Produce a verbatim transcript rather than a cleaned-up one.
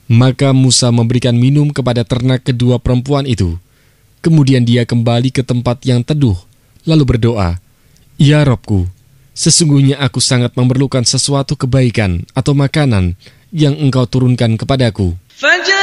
Maka Musa memberikan minum kepada ternak kedua perempuan itu. Kemudian dia kembali ke tempat yang teduh, lalu berdoa, "Ya Robku, sesungguhnya aku sangat memerlukan sesuatu kebaikan atau makanan yang Engkau turunkan kepadaku."